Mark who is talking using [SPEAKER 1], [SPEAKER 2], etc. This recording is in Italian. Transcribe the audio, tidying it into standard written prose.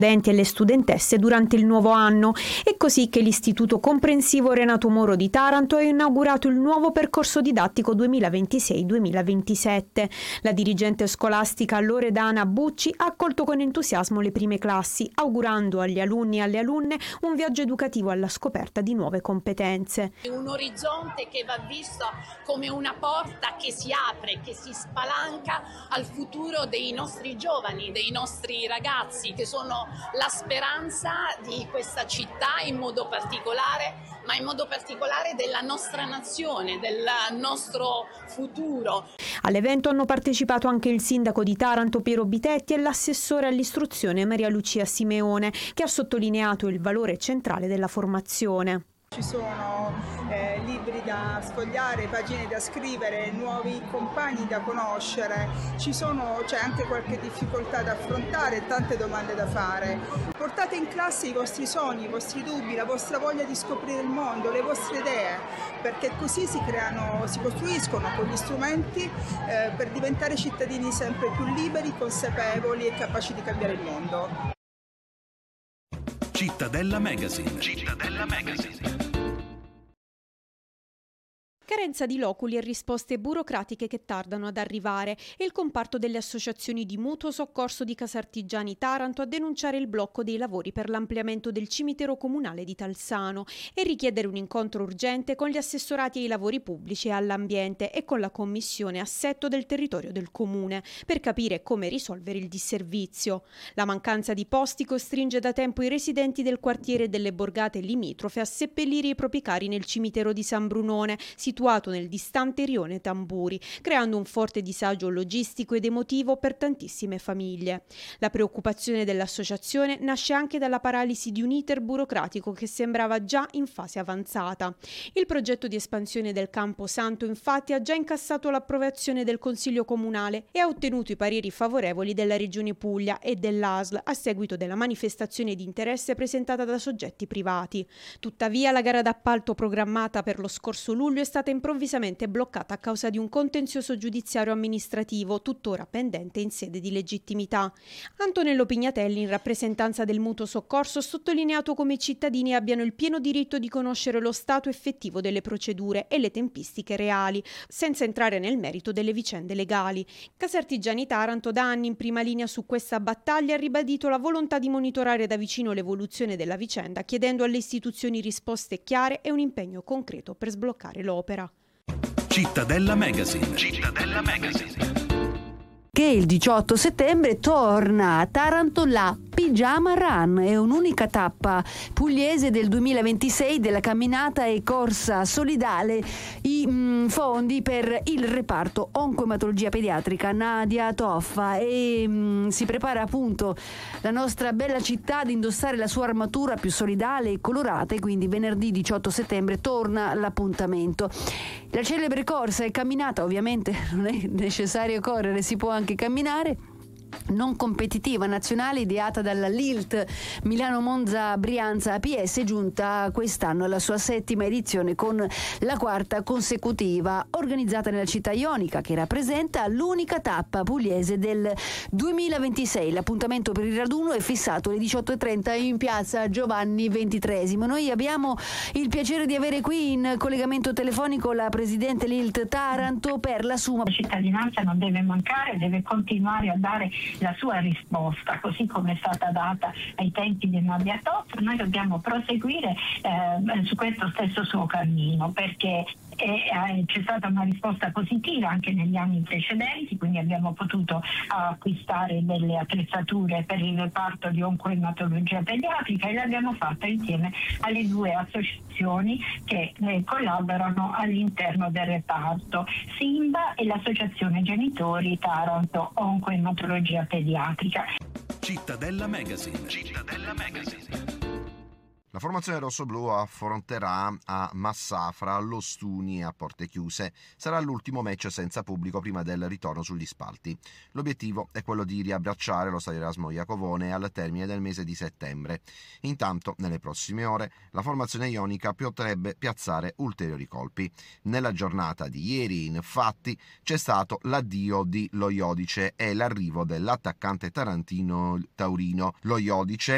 [SPEAKER 1] studenti e le studentesse durante il nuovo anno. È così che l'Istituto Comprensivo Renato Moro di Taranto ha inaugurato il nuovo percorso didattico 2026-2027. La dirigente scolastica Loredana Bucci ha accolto con entusiasmo le prime classi, augurando agli alunni e alle alunne un viaggio educativo alla scoperta di nuove competenze.
[SPEAKER 2] Un orizzonte che va visto come una porta che si apre, che si spalanca al futuro dei nostri giovani, dei nostri ragazzi, che sono la speranza di questa città in modo particolare, ma in modo particolare della nostra nazione, del nostro futuro.
[SPEAKER 1] All'evento hanno partecipato anche il sindaco di Taranto Piero Bitetti e l'assessore all'istruzione Maria Lucia Simeone, che ha sottolineato il valore centrale della formazione.
[SPEAKER 3] Ci sono libri da sfogliare, pagine da scrivere, nuovi compagni da conoscere, c'è anche qualche difficoltà da affrontare, tante domande da fare. Portate in classe i vostri sogni, i vostri dubbi, la vostra voglia di scoprire il mondo, le vostre idee, perché così si costruiscono quegli strumenti per diventare cittadini sempre più liberi, consapevoli e capaci di cambiare il mondo.
[SPEAKER 4] Cittadella Magazine. Cittadella Magazine.
[SPEAKER 1] Carenza di loculi e risposte burocratiche che tardano ad arrivare e il comparto delle associazioni di mutuo soccorso di Casartigiani Taranto a denunciare il blocco dei lavori per l'ampliamento del cimitero comunale di Talsano e richiedere un incontro urgente con gli assessorati ai lavori pubblici e all'ambiente e con la commissione assetto del territorio del comune per capire come risolvere il disservizio. La mancanza di posti costringe da tempo i residenti del quartiere delle borgate limitrofe a seppellire i propri cari nel cimitero di San Brunone, situato nel distante rione Tamburi, creando un forte disagio logistico ed emotivo per tantissime famiglie. La preoccupazione dell'associazione nasce anche dalla paralisi di un iter burocratico che sembrava già in fase avanzata. Il progetto di espansione del Campo Santo infatti ha già incassato l'approvazione del Consiglio Comunale e ha ottenuto i pareri favorevoli della Regione Puglia e dell'ASL a seguito della manifestazione di interesse presentata da soggetti privati. Tuttavia la gara d'appalto programmata per lo scorso luglio è stata improvvisamente bloccata a causa di un contenzioso giudiziario amministrativo tuttora pendente in sede di legittimità. Antonello Pignatelli, in rappresentanza del mutuo soccorso, ha sottolineato come i cittadini abbiano il pieno diritto di conoscere lo stato effettivo delle procedure e le tempistiche reali, senza entrare nel merito delle vicende legali. Casartigiani Taranto, da anni in prima linea su questa battaglia, ha ribadito la volontà di monitorare da vicino l'evoluzione della vicenda, chiedendo alle istituzioni risposte chiare e un impegno concreto per sbloccare l'opera.
[SPEAKER 4] Cittadella Magazine. Cittadella Magazine.
[SPEAKER 5] Che il 18 settembre torna a Taranto la Pigiama Run, è un'unica tappa pugliese del 2026 della camminata e corsa solidale. I fondi per il reparto oncoematologia pediatrica Nadia Toffa e si prepara appunto la nostra bella città ad indossare la sua armatura più solidale e colorata, e quindi venerdì 18 settembre torna l'appuntamento. La celebre corsa e camminata, ovviamente non è necessario correre, si può anche camminare, non competitiva nazionale ideata dalla LILT Milano Monza Brianza APS, giunta quest'anno alla sua 7ª edizione con la 4ª consecutiva, organizzata nella città ionica, che rappresenta l'unica tappa pugliese del 2026. L'appuntamento per il raduno è fissato alle 18:30 in piazza Giovanni XXIII. Noi abbiamo il piacere di avere qui in collegamento telefonico la presidente LILT Taranto per la sua.
[SPEAKER 6] La cittadinanza non deve mancare, deve continuare a dare la sua risposta, così come è stata data ai tempi di Nadia Toffa. Noi dobbiamo proseguire su questo stesso suo cammino, perché c'è stata una risposta positiva anche negli anni precedenti, quindi abbiamo potuto acquistare delle attrezzature per il reparto di oncoematologia pediatrica e l'abbiamo fatta insieme alle 2 associazioni che collaborano all'interno del reparto, Simba e l'Associazione Genitori Taranto Oncoematologia Pediatrica.
[SPEAKER 4] Cittadella Magazine. Cittadella Magazine.
[SPEAKER 7] La formazione rossoblù affronterà a Massafra, Lostuni a porte chiuse. Sarà l'ultimo match senza pubblico prima del ritorno sugli spalti. L'obiettivo è quello di riabbracciare lo stadio Erasmo Iacovone al termine del mese di settembre. Intanto, nelle prossime ore, la formazione ionica potrebbe piazzare ulteriori colpi. Nella giornata di ieri, infatti, c'è stato l'addio di Lo Iodice e l'arrivo dell'attaccante taurino Lo Iodice,